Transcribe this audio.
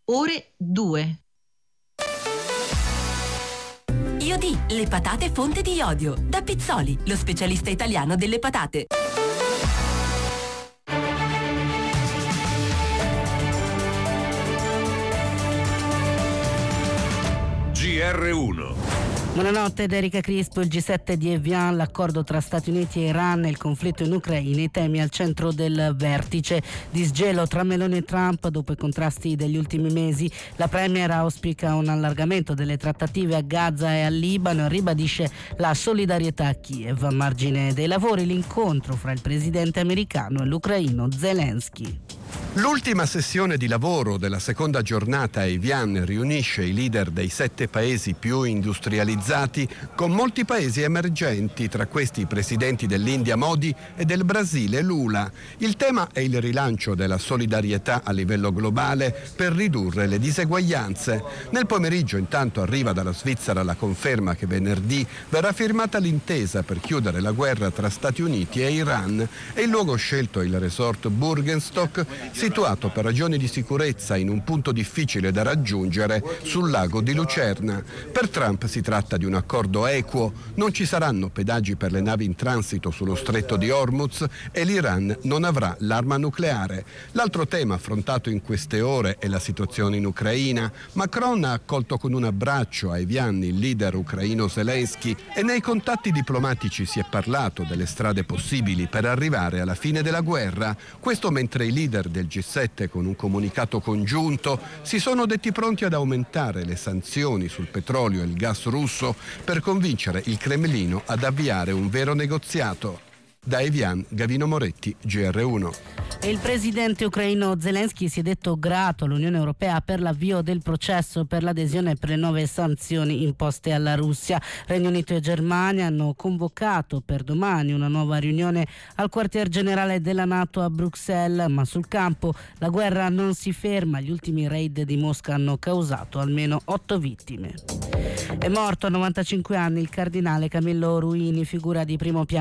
ore 2. Iodi, le patate fonte di iodio. Da Pizzoli, lo specialista italiano delle patate. GR1. Buonanotte da Erika Crispo. Il G7 di Evian, l'accordo tra Stati Uniti e Iran e il conflitto in Ucraina, i temi al centro del vertice. Disgelo tra Meloni e Trump dopo i contrasti degli ultimi mesi. La premier auspica un allargamento delle trattative a Gaza e al Libano e ribadisce la solidarietà a Kiev. A margine dei lavori, l'incontro fra il presidente americano e l'ucraino Zelensky. L'ultima sessione di lavoro della seconda giornata a Evian riunisce i leader dei 7 paesi più industrializzati con molti paesi emergenti, tra questi i presidenti dell'India Modi e del Brasile Lula. Il tema è il rilancio della solidarietà a livello globale per ridurre le diseguaglianze. Nel pomeriggio intanto arriva dalla Svizzera la conferma che venerdì verrà firmata l'intesa per chiudere la guerra tra Stati Uniti e Iran e il luogo scelto è il resort Burgenstock, situato per ragioni di sicurezza in un punto difficile da raggiungere sul lago di Lucerna. Per Trump si tratta di un accordo equo, non ci saranno pedaggi per le navi in transito sullo stretto di Hormuz e l'Iran non avrà l'arma nucleare. L'altro tema affrontato in queste ore è la situazione in Ucraina. Macron ha accolto con un abbraccio a Evian il leader ucraino Zelensky e nei contatti diplomatici si è parlato delle strade possibili per arrivare alla fine della guerra. Questo mentre i leader del G7 con un comunicato congiunto si sono detti pronti ad aumentare le sanzioni sul petrolio e il gas russo per convincere il Cremlino ad avviare un vero negoziato. Da Evian, Gavino Moretti, GR1. Il presidente ucraino Zelensky si è detto grato all'Unione Europea per l'avvio del processo per l'adesione per le nuove sanzioni imposte alla Russia. Regno Unito e Germania hanno convocato per domani una nuova riunione al quartier generale della NATO a Bruxelles, ma sul campo la guerra non si ferma. Gli ultimi raid di Mosca hanno causato almeno 8 vittime. È morto a 95 anni il cardinale Camillo Ruini, figura di primo piano